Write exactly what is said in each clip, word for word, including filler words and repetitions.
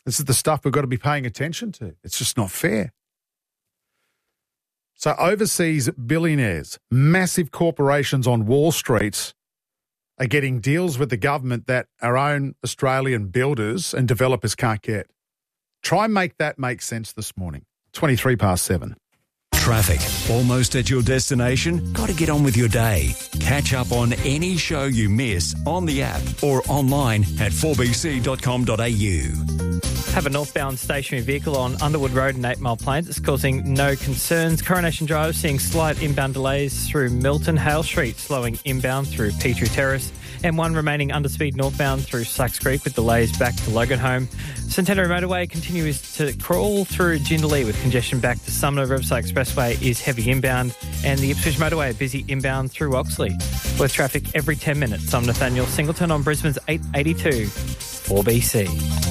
This is the stuff we've got to be paying attention to. It's just not fair. So overseas billionaires, massive corporations on Wall Street are getting deals with the government that our own Australian builders and developers can't get. Try and make that make sense this morning. twenty-three past seven. Traffic. Almost at your destination? Got to get on with your day. Catch up on any show you miss on the app or online at four b c dot com dot a u. Have a northbound stationary vehicle on Underwood Road and Eight Mile Plains. It's causing no concerns. Coronation Drive seeing slight inbound delays through Milton. Hale Street slowing inbound through Petrie Terrace. M one remaining underspeed northbound through Sykes Creek with delays back to Loganholme. Centenary Motorway continues to crawl through Jindalee with congestion back to Sumner. Riverside Expressway is heavy inbound. And the Ipswich Motorway busy inbound through Oxley. With traffic every ten minutes. I'm Nathaniel Singleton on Brisbane's eight eighty-two four B C.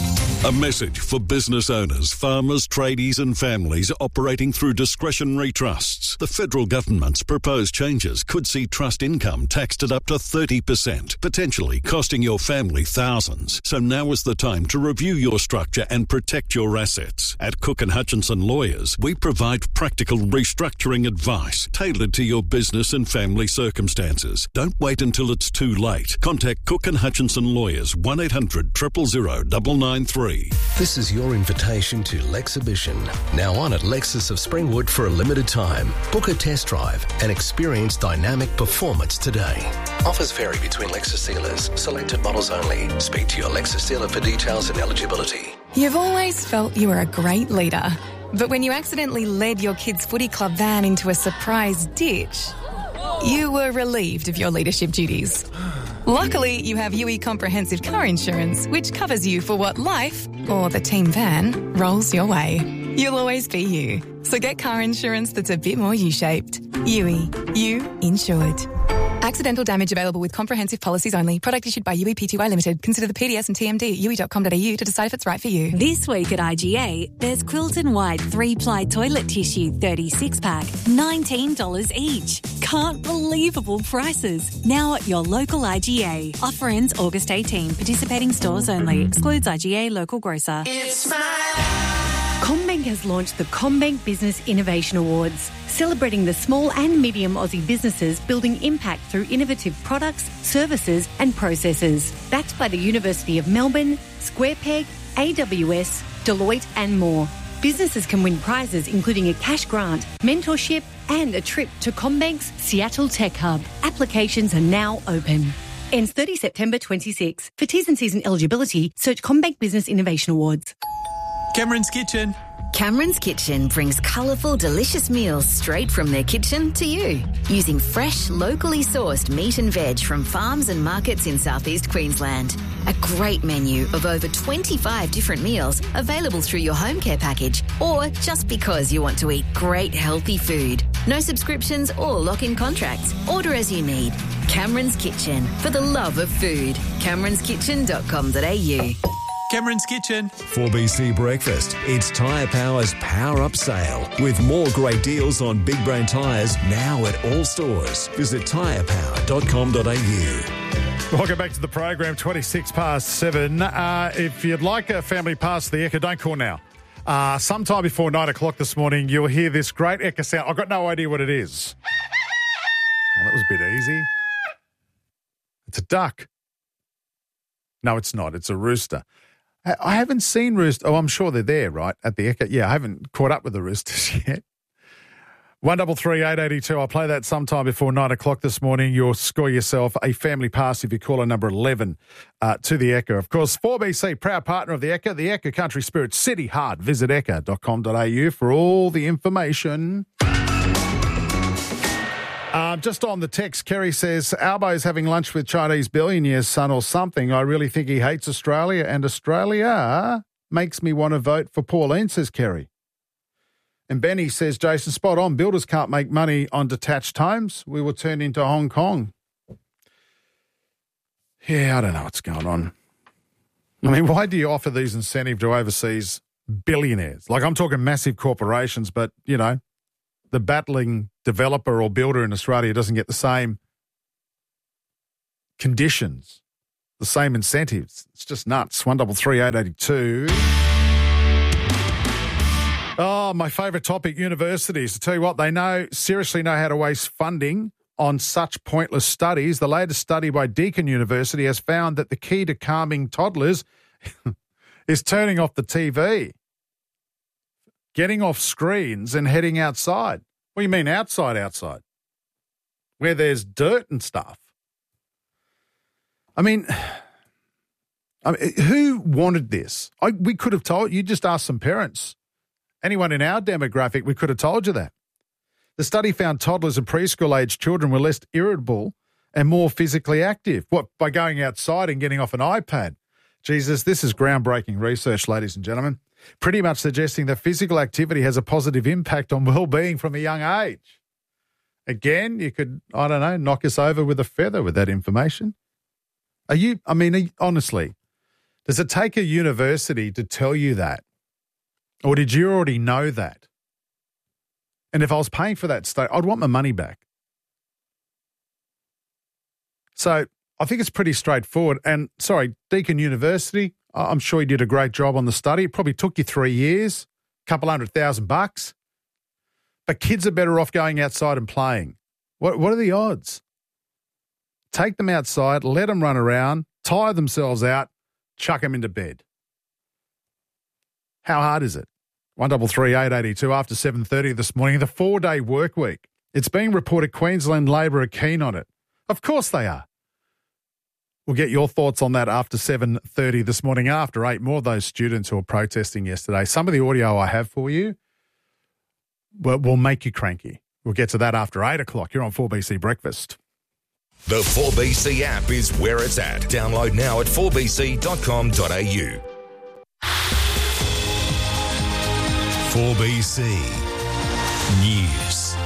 A message for business owners, farmers, tradies and families operating through discretionary trusts. The federal government's proposed changes could see trust income taxed at up to thirty percent, potentially costing your family thousands. So now is the time to review your structure and protect your assets. At Cook and Hutchinson Lawyers, we provide practical restructuring advice tailored to your business and family circumstances. Don't wait until it's too late. Contact Cook and Hutchinson Lawyers, one eight hundred, zero zero zero, nine nine three. This is your invitation to Lexhibition, now on at Lexus of Springwood for a limited time. Book a test drive and experience dynamic performance today. Offers vary between Lexus dealers. Selected models only. Speak to your Lexus dealer for details and eligibility. You've always felt you were a great leader, but when you accidentally led your kids' footy club van into a surprise ditch, you were relieved of your leadership duties. Luckily, you have U E Comprehensive Car Insurance, which covers you for what life, or the team van, rolls your way. You'll always be you. So get car insurance that's a bit more U-shaped. U E. You insured. Accidental damage available with comprehensive policies only. Product issued by U E P T Y Limited. Consider the P D S and T M D at u e dot com dot a u to decide if it's right for you. This week at I G A, there's Quilton White three-ply toilet tissue thirty-six pack, nineteen dollars each. Can't believable prices. Now at your local I G A. Offer ends August eighteenth. Participating stores only. Excludes I G A local grocer. It's my... CommBank has launched the CommBank Business Innovation Awards, celebrating the small and medium Aussie businesses building impact through innovative products, services and processes. Backed by the University of Melbourne, SquarePeg, A W S, Deloitte and more. Businesses can win prizes including a cash grant, mentorship and a trip to CommBank's Seattle Tech Hub. Applications are now open. Ends thirtieth September twenty-six. For T's and C's and eligibility, search CommBank Business Innovation Awards. Cameron's Kitchen. Cameron's Kitchen brings colourful, delicious meals straight from their kitchen to you. Using fresh, locally sourced meat and veg from farms and markets in southeast Queensland. A great menu of over twenty-five different meals available through your home care package or just because you want to eat great, healthy food. No subscriptions or lock-in contracts. Order as you need. Cameron's Kitchen, for the love of food. camerons kitchen dot com dot a u. Cameron's Kitchen. four B C Breakfast. It's Tyre Power's Power Up Sale with more great deals on big brand tyres now at all stores. Visit tyre power dot com dot a u. Welcome back to the program, twenty-six past seven. Uh, if you'd like a family pass to the Ekka, don't call now. Uh, sometime before nine o'clock this morning, you'll hear this great Ekka sound. I've got no idea what it is. Well, that was a bit easy. It's a duck. No, it's not. It's a rooster. I haven't seen roosters. Oh, I'm sure they're there, right, at the Ekka. Yeah, I haven't caught up with the roosters yet. One double three eight eighty two. I'll play that sometime before nine o'clock this morning. You'll score yourself a family pass if you call a number eleven uh, to the Ekka. Of course, four B C, proud partner of the Ekka, the Ekka Country Spirit City Hard. Visit ekka dot com dot a u for all the information. Um, just on the text, Kerry says, Albo's having lunch with Chinese billionaire's son or something. I really think he hates Australia, and Australia makes me want to vote for Pauline, says Kerry. And Benny says, Jason, spot on. Builders can't make money on detached homes. We will turn into Hong Kong. Yeah, I don't know what's going on. I mean, why do you offer these incentives to overseas billionaires? Like, I'm talking massive corporations, but, you know, the battling developer or builder in Australia doesn't get the same conditions, the same incentives. It's just nuts. One double three eight eighty two. Oh, my favourite topic, universities. I tell you what, they know, seriously know how to waste funding on such pointless studies. The latest study by Deakin University has found that the key to calming toddlers is turning off the T V, getting off screens and heading outside. What do you mean outside, outside? Where there's dirt and stuff. I mean, I mean who wanted this? I, we could have told, you just asked some parents. Anyone in our demographic, we could have told you that. The study found toddlers and preschool-aged children were less irritable and more physically active. What, by going outside and getting off an iPad? Jesus, this is groundbreaking research, ladies and gentlemen. Pretty much suggesting that physical activity has a positive impact on well-being from a young age. Again, you could, I don't know, knock us over with a feather with that information. Are you, I mean, are you, honestly, does it take a university to tell you that? Or did you already know that? And if I was paying for that study, I'd want my money back. So I think it's pretty straightforward. And sorry, Deakin University, I'm sure you did a great job on the study. It probably took you three years, a couple hundred thousand bucks. But kids are better off going outside and playing. What, what are the odds? Take them outside, let them run around, tire themselves out, chuck them into bed. How hard is it? one double three eight eight two after seven thirty this morning, the four-day work week. It's being reported Queensland Labor are keen on it. Of course they are. We'll get your thoughts on that after seven thirty this morning, after eight. More of those students who were protesting yesterday. Some of the audio I have for you will, will make you cranky. We'll get to that after eight o'clock. You're on four B C Breakfast. The four B C app is where it's at. Download now at four b c dot com dot a u. four B C News.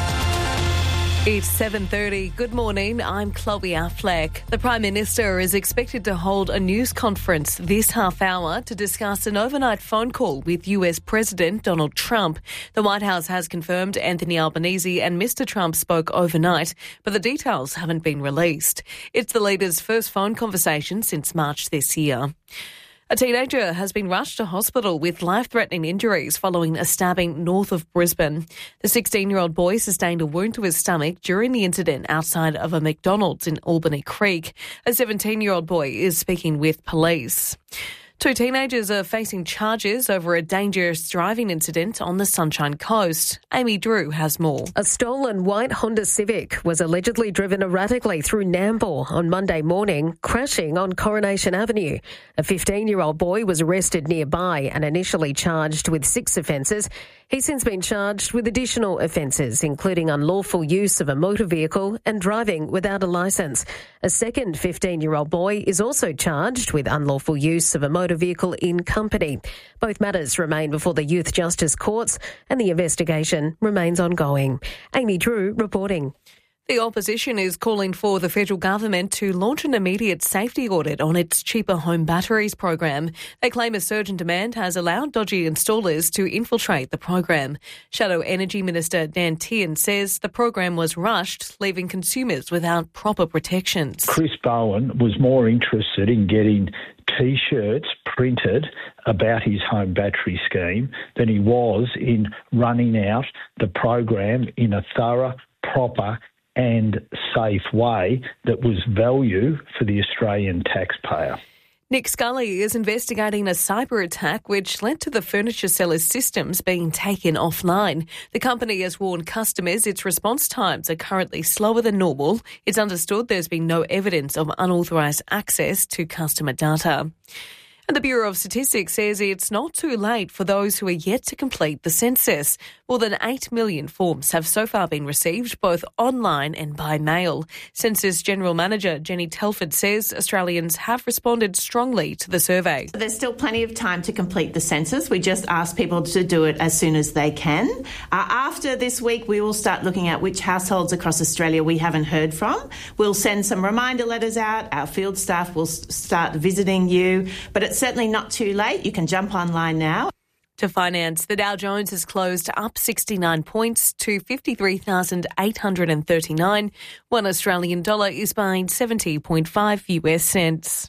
It's seven thirty. Good morning. I'm Chloe Affleck. The Prime Minister is expected to hold a news conference this half hour to discuss an overnight phone call with U S President Donald Trump. The White House has confirmed Anthony Albanese and Mister Trump spoke overnight, but the details haven't been released. It's the leader's first phone conversation since March this year. A teenager has been rushed to hospital with life-threatening injuries following a stabbing north of Brisbane. The sixteen-year-old boy sustained a wound to his stomach during the incident outside of a McDonald's in Albany Creek. A seventeen-year-old boy is speaking with police. Two teenagers are facing charges over a dangerous driving incident on the Sunshine Coast. Amy Drew has more. A stolen white Honda Civic was allegedly driven erratically through Nambour on Monday morning, crashing on Coronation Avenue. A fifteen-year-old boy was arrested nearby and initially charged with six offences. He's since been charged with additional offences, including unlawful use of a motor vehicle and driving without a licence. A second fifteen-year-old boy is also charged with unlawful use of a motor vehicle in company. Both matters remain before the Youth Justice Courts and the investigation remains ongoing. Amy Drew reporting. The opposition is calling for the federal government to launch an immediate safety audit on its cheaper home batteries program. They claim a surge in demand has allowed dodgy installers to infiltrate the program. Shadow Energy Minister Dan Tehan says the program was rushed, leaving consumers without proper protections. Chris Bowen was more interested in getting T-shirts printed about his home battery scheme than he was in running out the program in a thorough, proper and safe way that was value for the Australian taxpayer. Nick Scully is investigating a cyber attack which led to the furniture seller's systems being taken offline. The company has warned customers its response times are currently slower than normal. It's understood there's been no evidence of unauthorised access to customer data. And the Bureau of Statistics says it's not too late for those who are yet to complete the census. More than eight million forms have so far been received, both online and by mail. Census General Manager Jenny Telford says Australians have responded strongly to the survey. There's still plenty of time to complete the census. We just ask people to do it as soon as they can. Uh, after this week, we will start looking at which households across Australia we haven't heard from. We'll send some reminder letters out. Our field staff will start visiting you. But it's certainly not too late. You can jump online now. To finance, the Dow Jones has closed up sixty-nine points to fifty-three thousand eight hundred thirty-nine. One Australian dollar is buying seventy point five U S cents.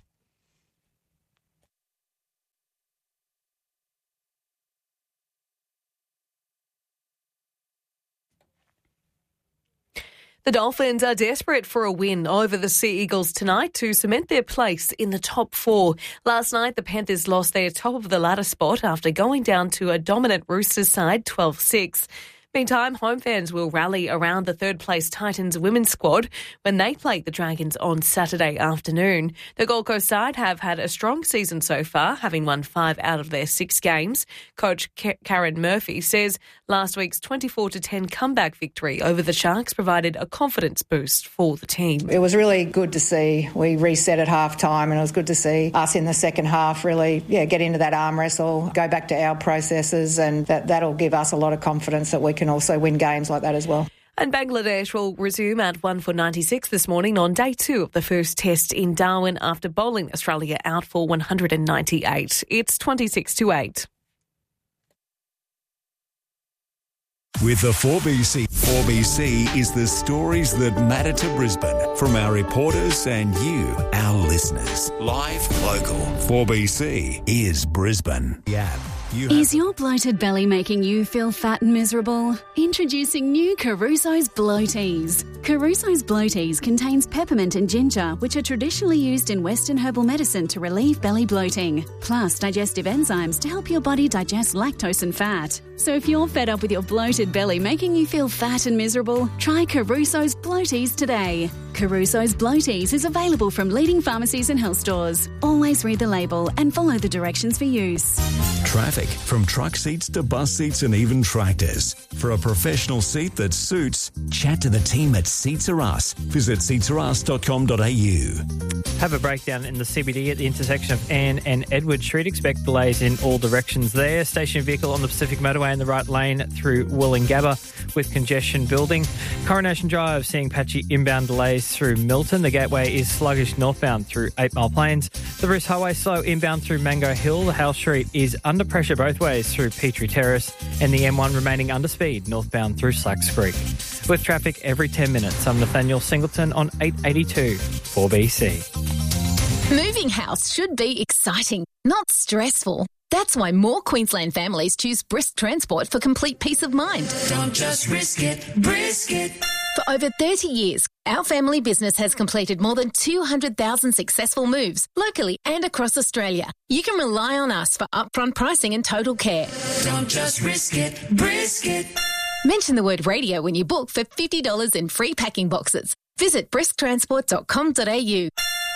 The Dolphins are desperate for a win over the Sea Eagles tonight to cement their place in the top four. Last night, the Panthers lost their top-of-the-ladder spot after going down to a dominant Roosters side twelve six. Meantime, home fans will rally around the third-place Titans women's squad when they play the Dragons on Saturday afternoon. The Gold Coast side have had a strong season so far, having won five out of their six games. Coach Karen Murphy says last week's twenty-four to ten comeback victory over the Sharks provided a confidence boost for the team. It was really good to see. We reset at half-time, and it was good to see us in the second half really yeah, get into that arm wrestle, go back to our processes, and that, that'll give us a lot of confidence that we can also win games like that as well. And Bangladesh will resume at one for ninety-six this morning on day two of the first test in Darwin after bowling Australia out for one hundred ninety-eight. It's twenty-six to eight. With the four B C. four B C is the stories that matter to Brisbane from our reporters and you, our listeners. Live, local. four B C is Brisbane. Yeah. You Is your bloated belly making you feel fat and miserable? Introducing new Caruso's Bloaties. Caruso's Bloaties contains peppermint and ginger, which are traditionally used in Western herbal medicine to relieve belly bloating, plus digestive enzymes to help your body digest lactose and fat. So if you're fed up with your bloated belly making you feel fat and miserable, try Caruso's Bloaties today. Caruso's Bloaties is available from leading pharmacies and health stores. Always read the label and follow the directions for use. Traffic, from truck seats to bus seats and even tractors. For a professional seat that suits, chat to the team at Seats Are Us. Visit seats are us dot com dot a u. Have a breakdown in the C B D at the intersection of Ann and Edward Street. Expect delays in all directions there. Stationary vehicle on the Pacific Motorway in the right lane through Wollongabba with congestion building. Coronation Drive seeing patchy inbound delays through Milton. The gateway is sluggish northbound through Eight Mile Plains. The Bruce Highway slow inbound through Mango Hill. The House Street is under pressure both ways through Petrie Terrace, and the M one remaining under speed northbound through Slacks Creek. With traffic every ten minutes, I'm Nathaniel Singleton on eight eighty-two four B C. Moving house should be exciting, not stressful. That's why more Queensland families choose Brisk Transport for complete peace of mind. Don't just risk it, brisk it. For over thirty years, our family business has completed more than two hundred thousand successful moves locally and across Australia. You can rely on us for upfront pricing and total care. Don't just risk it, brisk it. Mention the word radio when you book for fifty dollars in free packing boxes. Visit brisk transport dot com dot a u.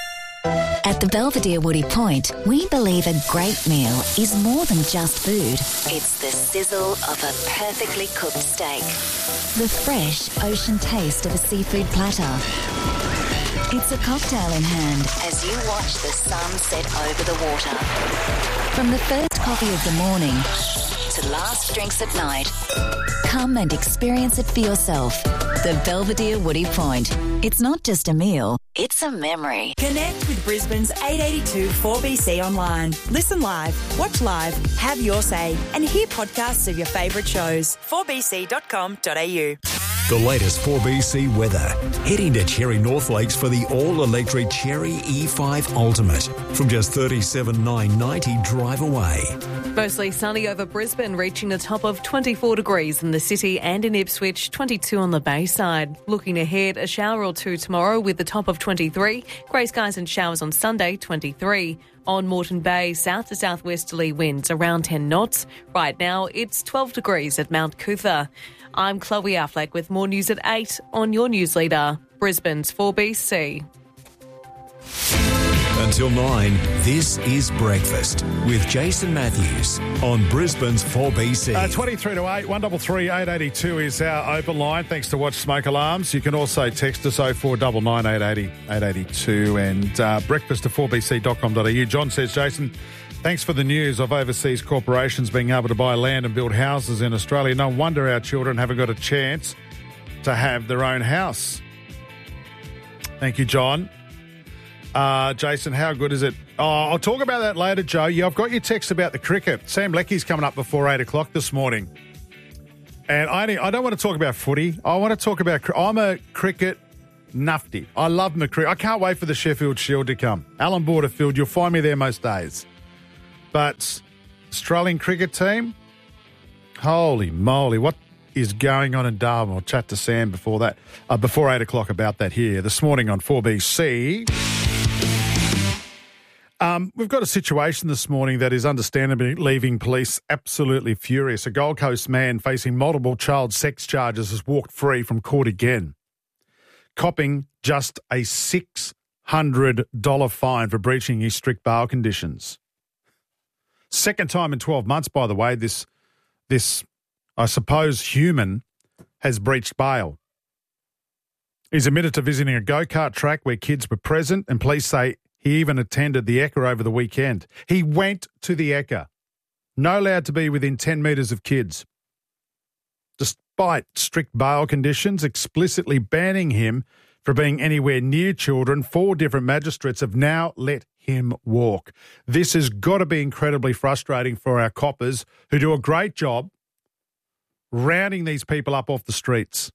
At the Belvedere Woody Point, we believe a great meal is more than just food. It's the sizzle of a perfectly cooked steak, the fresh ocean taste of a seafood platter. It's a cocktail in hand as you watch the sun set over the water. From the first coffee of the morning to last drinks at night, come and experience it for yourself. The Belvedere Woody Point. It's not just a meal, it's a memory. Connect with Brisbane's eight eighty-two four B C online. Listen live, watch live, have your say, and hear podcasts of your favourite shows. four b c dot com dot a u. The latest four B C weather. Heading to Cherry North Lakes for the all-electric Cherry E five Ultimate from just thirty-seven thousand nine hundred ninety dollars drive away. Mostly sunny over Brisbane, reaching a top of twenty-four degrees in the city and in Ipswich, twenty-two on the Bayside. Looking ahead, a shower or two tomorrow with the top of twenty-three. Grey skies and showers on Sunday, twenty-three. On Moreton Bay, south to southwesterly winds around ten knots. Right now, it's twelve degrees at Mount Cootha. I'm Chloe Affleck with more news at eight on your news leader, Brisbane's four B C. Until nine, this is Breakfast with Jason Matthews on Brisbane's four B C. Uh, twenty-three to eight, one three three, eight eight two is our open line. Thanks to Watch Smoke Alarms. You can also text us oh four nine nine, eight eight zero, eight eight two and uh, breakfast at four b c dot com dot a u. John says, Jason, thanks for the news of overseas corporations being able to buy land and build houses in Australia. No wonder our children haven't got a chance to have their own house. Thank you, John. Uh, Jason, how good is it? Oh, I'll talk about that later, Joe. Yeah, I've got your text about the cricket. Sam Leckie's coming up before eight o'clock this morning. And I, I don't want to talk about footy. I want to talk about... I'm a cricket nufty. I love my cricket. I can't wait for the Sheffield Shield to come. Alan Borderfield, you'll find me there most days. But Australian cricket team, holy moly, what is going on in Darwin? We'll chat to Sam before that, uh, before eight o'clock about that here this morning on four B C. Um, we've got a situation this morning that is understandably leaving police absolutely furious. A Gold Coast man facing multiple child sex charges has walked free from court again, copping just a six hundred dollars fine for breaching his strict bail conditions. Second time in twelve months, by the way, this, this I suppose, human has breached bail. He's admitted to visiting a go-kart track where kids were present, and police say he even attended the Ekka over the weekend. He went to the Ekka, not allowed to be within ten metres of kids. Despite strict bail conditions explicitly banning him from being anywhere near children, four different magistrates have now let him walk. This has got to be incredibly frustrating for our coppers who do a great job rounding these people up off the streets.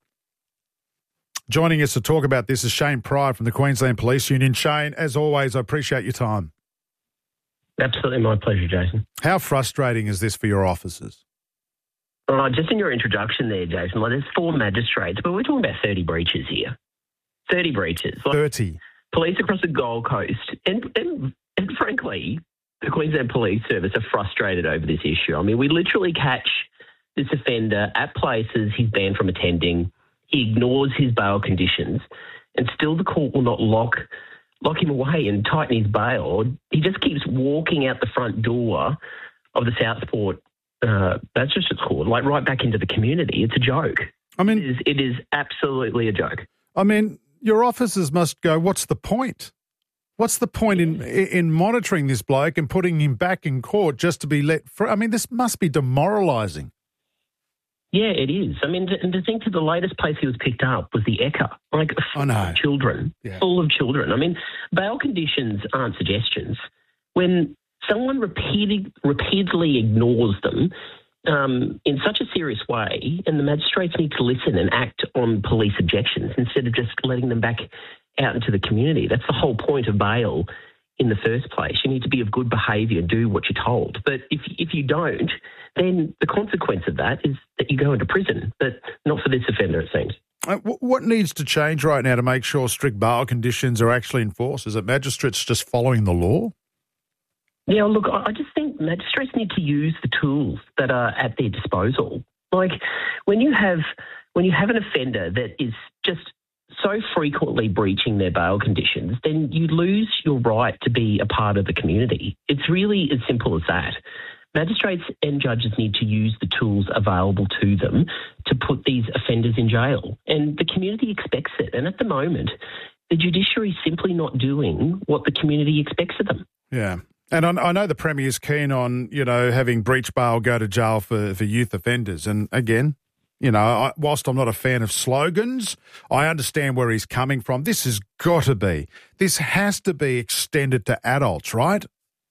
Joining us to talk about this is Shane Pryor from the Queensland Police Union. Shane, as always, I appreciate your time. Absolutely my pleasure, Jason. How frustrating is this for your officers? Uh, just in your introduction there, Jason, like there's four magistrates, but we're talking about thirty breaches here. thirty breaches. Like, thirty. Police across the Gold Coast, and, and, and frankly, the Queensland Police Service are frustrated over this issue. I mean, we literally catch this offender at places he's banned from attending. He ignores his bail conditions, and still the court will not lock lock him away and tighten his bail. He just keeps walking out the front door of the Southport uh, Magistrates Court, like right back into the community. It's a joke. I mean, it is, it is absolutely a joke. I mean, your officers must go, what's the point? What's the point in in monitoring this bloke and putting him back in court just to be let free? I mean, this must be demoralising. Yeah, it is. I mean, to, and to think that the latest place he was picked up was the Ekka, like full of children, yeah. full of children. I mean, bail conditions aren't suggestions. When someone repeated, repeatedly ignores them um, in such a serious way, and the magistrates need to listen and act on police objections instead of just letting them back out into the community. That's the whole point of bail in the first place. You need to be of good behaviour and do what you're told. But if if you don't, then the consequence of that is that you go into prison, but not for this offender, it seems. Uh, what needs to change right now to make sure strict bail conditions are actually enforced? Is it magistrates just following the law? Yeah, look, I just think magistrates need to use the tools that are at their disposal. Like when you have when you have an offender that is just so frequently breaching their bail conditions, then you lose your right to be a part of the community. It's really as simple as that. Magistrates and judges need to use the tools available to them to put these offenders in jail. And the community expects it. And at the moment, the judiciary is simply not doing what the community expects of them. Yeah. And I, I know the Premier's keen on, you know, having breach bail go to jail for, for youth offenders. And again, you know, I, whilst I'm not a fan of slogans, I understand where he's coming from. This has got to be, this has to be extended to adults, right?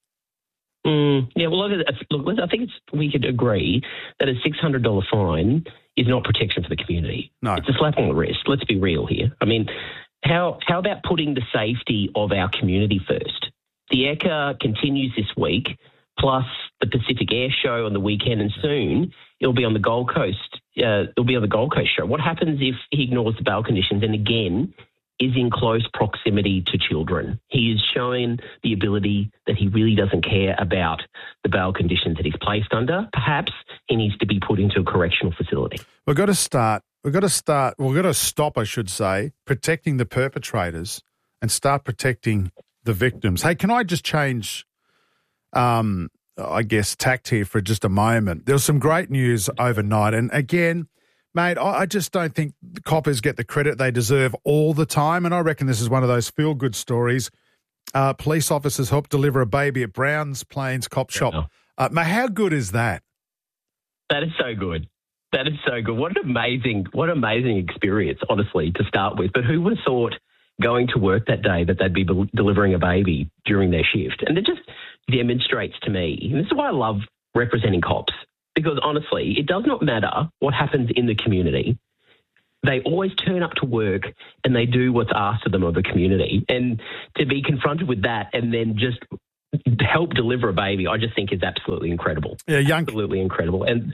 Mm, yeah, well, look, look, I think it's, we could agree that a six hundred dollars fine is not protection for the community. No. It's a slap on the wrist. Let's be real here. I mean, how how about putting the safety of our community first? The Ekka continues this week, plus the Pacific Air Show on the weekend, and soon it'll be on the Gold Coast. Uh, it'll be on the Gold Coast show. What happens if he ignores the bail conditions and again is in close proximity to children? He is showing the ability that he really doesn't care about the bail conditions that he's placed under. Perhaps he needs to be put into a correctional facility. We've got to start, we've got to start, we've got to stop, I should say, protecting the perpetrators and start protecting the victims. Hey, can I just change, um, I guess, tact here for just a moment? There was some great news overnight. And again, mate, I just don't think the coppers get the credit they deserve all the time, and I reckon this is one of those feel-good stories. Uh, police officers helped deliver a baby at Browns Plains Cop Shop. Uh, mate, how good is that? That is so good. That is so good. What an amazing, what an amazing experience, honestly, to start with. But who would have thought going to work that day that they'd be be- delivering a baby during their shift? And it just demonstrates to me, and this is why I love representing cops, because honestly, it does not matter what happens in the community. They always turn up to work and they do what's asked of them of the community. And to be confronted with that and then just help deliver a baby, I just think is absolutely incredible. Yeah, young, absolutely incredible. And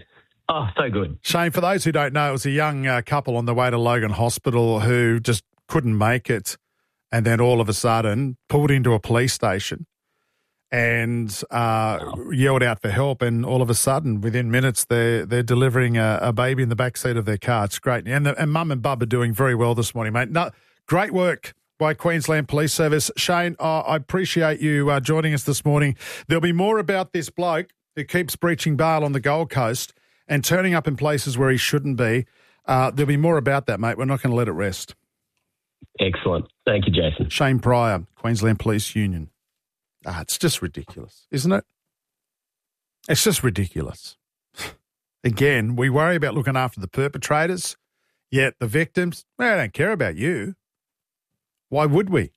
Oh, so good. Shane, for those who don't know, it was a young uh, couple on the way to Logan Hospital who just couldn't make it and then all of a sudden pulled into a police station and uh, wow. yelled out for help, and all of a sudden, within minutes, they're, they're delivering a, a baby in the backseat of their car. It's great. And, the, and Mum and Bub are doing very well this morning, mate. No, great work by Queensland Police Service. Shane, uh, I appreciate you uh, joining us this morning. There'll be more about this bloke who keeps breaching bail on the Gold Coast and turning up in places where he shouldn't be. Uh, there'll be more about that, mate. We're not going to let it rest. Excellent. Thank you, Jason. Shane Pryor, Queensland Police Union. Ah, it's just ridiculous, isn't it? It's just ridiculous. Again, we worry about looking after the perpetrators, yet the victims, well, they don't care about you. Why would we?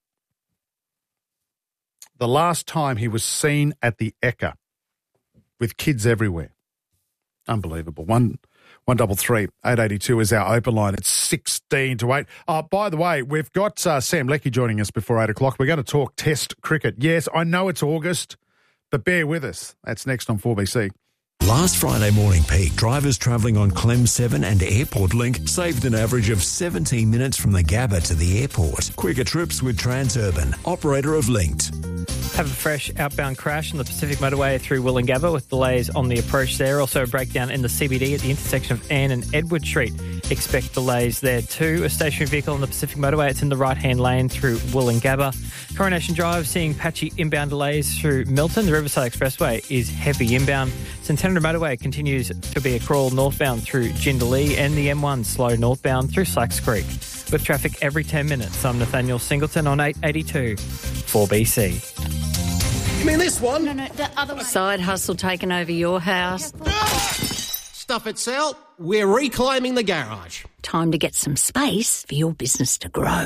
The last time he was seen at the Ekka with kids everywhere. Unbelievable. One, one double three eight eighty two is our open line. It's sixteen to eight. Oh, by the way, we've got uh, Sam Leckie joining us before eight o'clock. We're going to talk Test cricket. Yes, I know it's August, but bear with us. That's next on four B C. Last Friday morning peak, drivers travelling on Clem seven and Airport Link saved an average of seventeen minutes from the Gabba to the airport. Quicker trips with Transurban, operator of Linked. Have a fresh outbound crash on the Pacific Motorway through Wollongabba with delays on the approach there. Also a breakdown in the C B D at the intersection of Ann and Edward Street. Expect delays there too. A stationary vehicle on the Pacific Motorway. It's in the right-hand lane through Wollongabba. Coronation Drive seeing patchy inbound delays through Milton. The Riverside Expressway is heavy inbound. Centenary Motorway continues to be a crawl northbound through Jindalee, and the M one slow northbound through Slacks Creek. With traffic every ten minutes, I'm Nathaniel Singleton on eight eighty-two four B C. You mean this one? No, no, the other one. Side hustle taking over your house. Stuff it, Sal. We're reclaiming the garage. Time to get some space for your business to grow.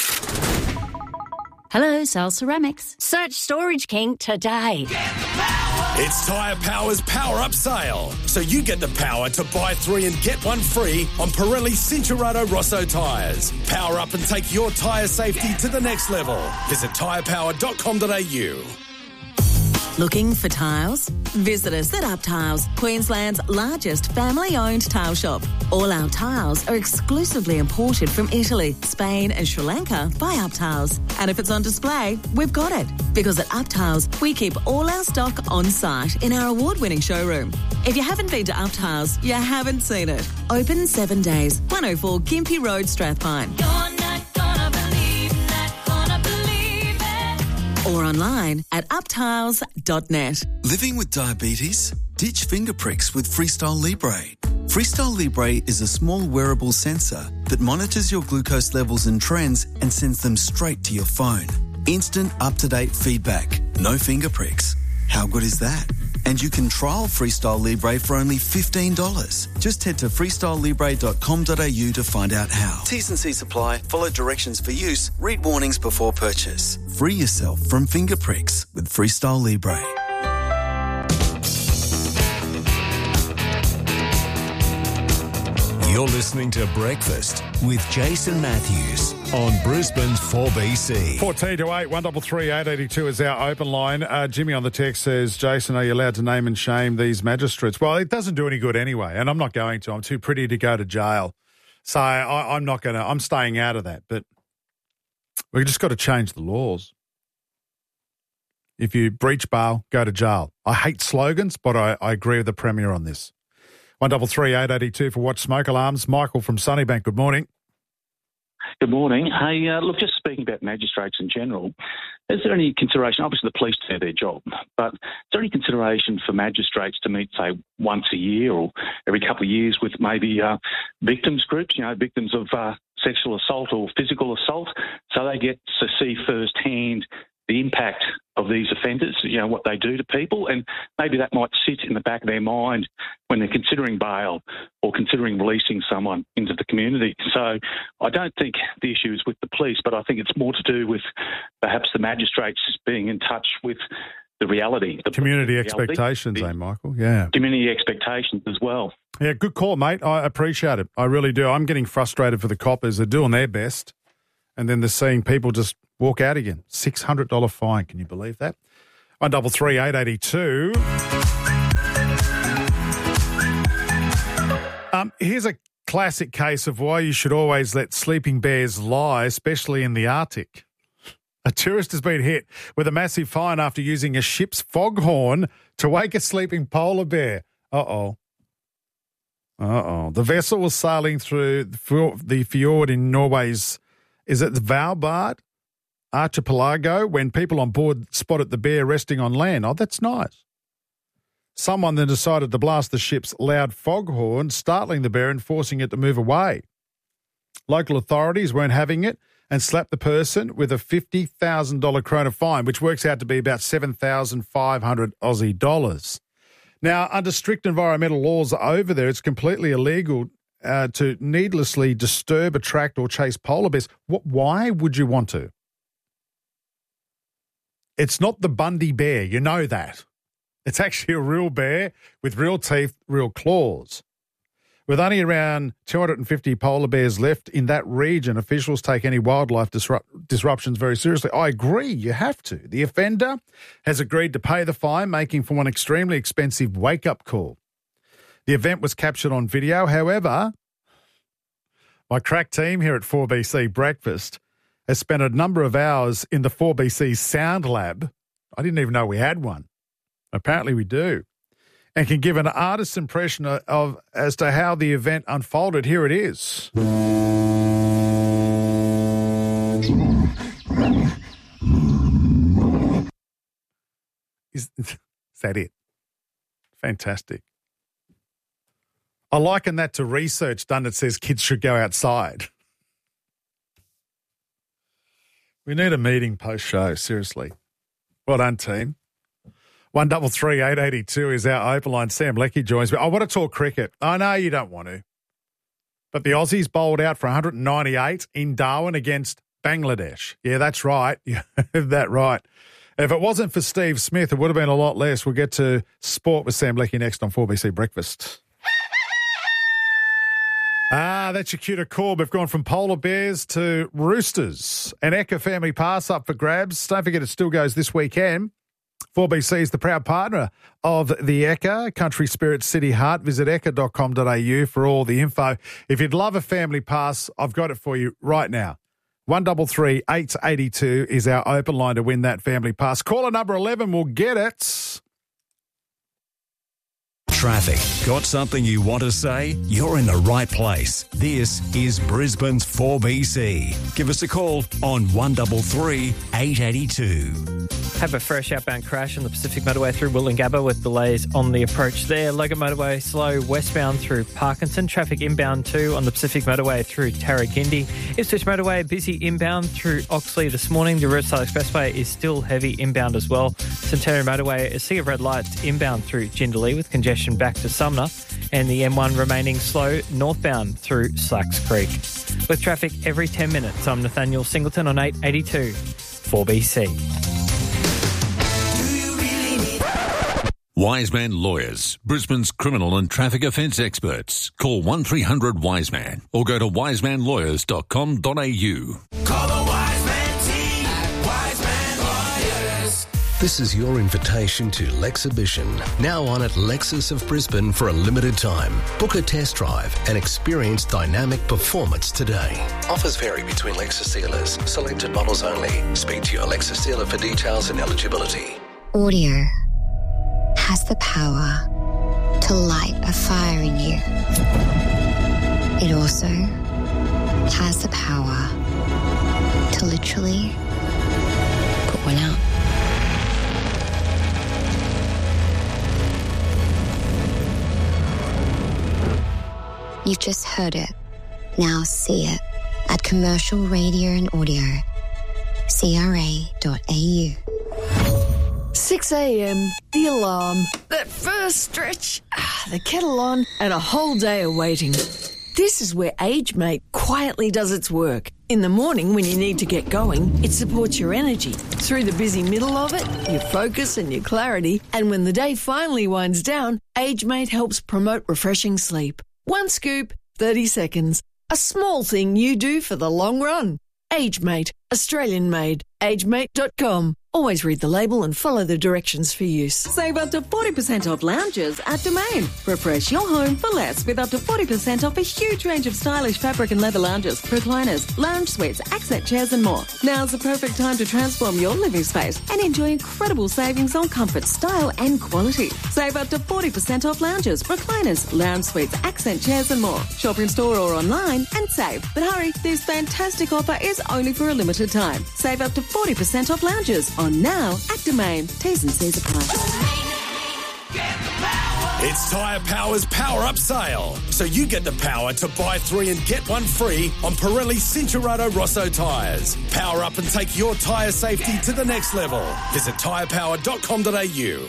Hello, Sal Ceramics. Search Storage King today. It's Tyre Power's Power Up Sale. So you get the power to buy three and get one free on Pirelli Cincherato Rosso tyres. Power up and take your tyre safety to the next level. Visit tyre power dot com dot a u. Looking for tiles? Visit us at Up Tiles, Queensland's largest family-owned tile shop. All our tiles are exclusively imported from Italy, Spain and Sri Lanka by Up Tiles. And if it's on display, we've got it. Because at Up Tiles, we keep all our stock on site in our award-winning showroom. If you haven't been to Up Tiles, you haven't seen it. Open seven days, one oh four Gympie Road, Strathpine. Or online at up tiles dot net. Living with diabetes? Ditch finger pricks with Freestyle Libre. Freestyle Libre is a small wearable sensor that monitors your glucose levels and trends and sends them straight to your phone. Instant, up-to-date feedback. No finger pricks. How good is that? And you can trial Freestyle Libre for only fifteen dollars. Just head to freestyle libre dot com dot a u to find out how. T's and C's apply. Follow directions for use. Read warnings before purchase. Free yourself from finger pricks with Freestyle Libre. You're listening to Breakfast with Jason Matthews on Brisbane's four B C. fourteen to eight, one double three eight eighty two is our open line. Uh, Jimmy on the text says, Jason, are you allowed to name and shame these magistrates? Well, it doesn't do any good anyway, and I'm not going to. I'm too pretty to go to jail. So I, I'm not going to, I'm staying out of that. But we've just got to change the laws. If you breach bail, go to jail. I hate slogans, but I, I agree with the Premier on this. one double three eight eighty two for Watch Smoke Alarms. Michael from Sunnybank, good morning. Good morning. Hey, uh, look, just speaking about magistrates in general, is there any consideration, obviously the police do their job, but is there any consideration for magistrates to meet, say, once a year or every couple of years with maybe uh, victims groups, you know, victims of uh, sexual assault or physical assault, so they get to see firsthand the impact of these offenders, you know, what they do to people, and maybe that might sit in the back of their mind when they're considering bail or considering releasing someone into the community. So I don't think the issue is with the police, but I think it's more to do with perhaps the magistrates being in touch with the reality. The community reality, expectations, the, eh, Michael? Yeah. Community expectations as well. Yeah, good call, mate. I appreciate it. I really do. I'm getting frustrated for the coppers. They're doing their best, and then they're seeing people just walk out again. six hundred dollars fine. Can you believe that? one double three eight eighty two. Um, here's a classic case of why you should always let sleeping bears lie, especially in the Arctic. A tourist has been hit with a massive fine after using a ship's foghorn to wake a sleeping polar bear. Uh-oh. Uh-oh. The vessel was sailing through the fjord in Norway's, is it the Svalbard archipelago, when people on board spotted the bear resting on land. Oh, that's nice. Someone then decided to blast the ship's loud foghorn, startling the bear and forcing it to move away. Local authorities weren't having it and slapped the person with a fifty thousand dollars krona fine, which works out to be about seven thousand five hundred Aussie dollars. Now, under strict environmental laws over there, it's completely illegal uh, to needlessly disturb, attract or chase polar bears. What, why would you want to? It's not the Bundy bear, you know that. It's actually a real bear with real teeth, real claws. With only around two hundred fifty polar bears left in that region, officials take any wildlife disrupt- disruptions very seriously. I agree, you have to. The offender has agreed to pay the fine, making for one extremely expensive wake-up call. The event was captured on video. However, my crack team here at four B C Breakfast has spent a number of hours in the four B C Sound Lab. I didn't even know we had one. Apparently we do. And can give an artist's impression of, of as to how the event unfolded. Here it is. Is, is that it? Fantastic. I liken that to research done that says kids should go outside. We need a meeting post-show, seriously. Well done, team. One double three eight eighty two is our open line. Sam Leckie joins me. I want to talk cricket. I know you don't want to, but the Aussies bowled out for one hundred ninety-eight in Darwin against Bangladesh. Yeah, that's right. You heard that right. If it wasn't for Steve Smith, it would have been a lot less. We'll get to sport with Sam Leckie next on four B C Breakfast. Ah, that's your cue to call. We've gone from polar bears to roosters. An Ekka family pass up for grabs. Don't forget it still goes this weekend. four B C is the proud partner of the Ekka Country Spirit City Heart. Visit ekka dot com dot a u for all the info. If you'd love a family pass, I've got it for you right now. one double three eight eighty two is our open line to win that family pass. Caller number eleven will get it. Traffic. Got something you want to say? You're in the right place. This is Brisbane's four B C. Give us a call on one double three eight eighty two. Have a fresh outbound crash on the Pacific Motorway through Wollongabba with delays on the approach there. Logan Motorway slow westbound through Parkinson. Traffic inbound too on the Pacific Motorway through Tarragindi. Ipswich Motorway busy inbound through Oxley this morning. The Riverside Expressway is still heavy inbound as well. Centenary Motorway, a sea of red lights inbound through Jindalee with congestion back to Sumner. And the M one remaining slow northbound through Slacks Creek. With traffic every ten minutes, I'm Nathaniel Singleton on eight eighty-two four B C. Wiseman Lawyers, Brisbane's criminal and traffic offence experts. Call one three hundred Wiseman or go to wiseman lawyers dot com dot a u. Call the Wiseman team at Wiseman Lawyers. This is your invitation to Lexhibition, now on at Lexus of Brisbane for a limited time. Book a test drive and experience dynamic performance today. Offers vary between Lexus dealers. Selected models only. Speak to your Lexus dealer for details and eligibility. Audio has the power to light a fire in you. It also has the power to literally put one out. You've just heard it. Now see it at Commercial Radio and Audio. C R A dot A U. six a.m, the alarm, that first stretch, the kettle on, and a whole day of waiting. This is where AgeMate quietly does its work. In the morning when you need to get going, it supports your energy. Through the busy middle of it, your focus and your clarity. And when the day finally winds down, AgeMate helps promote refreshing sleep. One scoop, thirty seconds. A small thing you do for the long run. AgeMate, Australian made. age mate dot com. Always read the label and follow the directions for use. Save up to forty percent off lounges at Domain. Refresh your home for less with up to forty percent off a huge range of stylish fabric and leather lounges, recliners, lounge suites, accent chairs and more. Now's the perfect time to transform your living space and enjoy incredible savings on comfort, style and quality. Save up to forty percent off lounges, recliners, lounge suites, accent chairs and more. Shop in store or online and save. But hurry, this fantastic offer is only for a limited time. Save up to forty percent off lounges on now at Domain. T's and C's apply. It's Tyre Power's Power Up Sale. So you get the power to buy three and get one free on Pirelli Cinturato Rosso tyres. Power up and take your tyre safety to the next level. Visit tyre power dot com dot a u.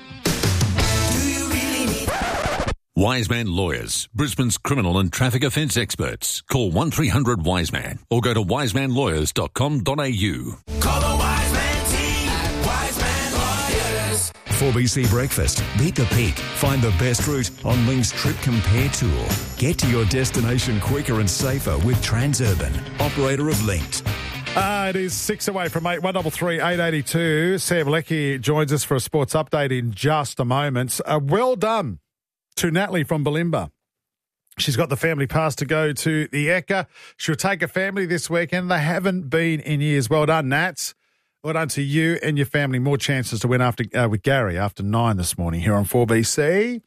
Wiseman Lawyers, Brisbane's criminal and traffic offence experts. Call one three hundred Wiseman or go to wiseman lawyers dot com dot a u. Call the Wiseman team at Wiseman Lawyers. four B C Breakfast. Beat the peak. Find the best route on Link's Trip Compare tool. Get to your destination quicker and safer with Transurban, operator of Linked. Uh, it is six away from eight, one double three, eight eighty-two. Sam Leckie joins us for a sports update in just a moment. Uh, well done to Natalie from Bulimba. She's got the family pass to go to the Ekka. She'll take a family this weekend. They haven't been in years. Well done, Nats. Well done to you and your family. More chances to win after uh, with Gary after nine this morning here on four B C.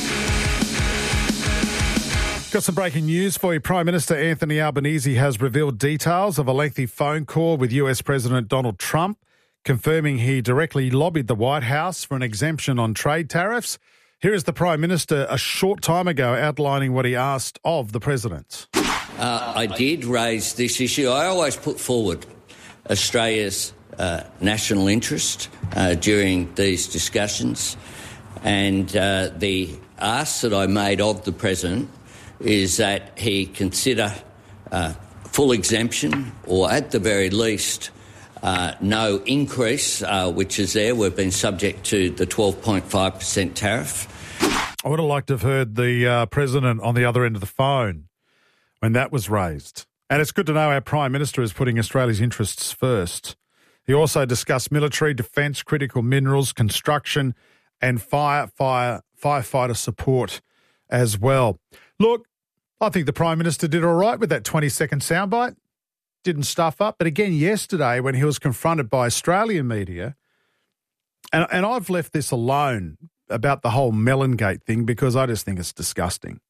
Got some breaking news for you. Prime Minister Anthony Albanese has revealed details of a lengthy phone call with U S President Donald Trump, confirming he directly lobbied the White House for an exemption on trade tariffs. Here is the Prime Minister a short time ago outlining what he asked of the President. Uh, I did raise this issue. I always put forward Australia's uh, national interest uh, during these discussions, and uh, the ask that I made of the President is that he consider uh, full exemption or, at the very least, uh, no increase, uh, which is there. We've been subject to the twelve point five percent tariff. I would have liked to have heard the uh, President on the other end of the phone when that was raised. And it's good to know our Prime Minister is putting Australia's interests first. He also discussed military, defence, critical minerals, construction and fire, fire, firefighter support as well. Look, I think the Prime Minister did all right with that twenty-second soundbite. Didn't stuff up. But again, yesterday when he was confronted by Australian media, and, and I've left this alone about the whole Mellongate thing because I just think it's disgusting.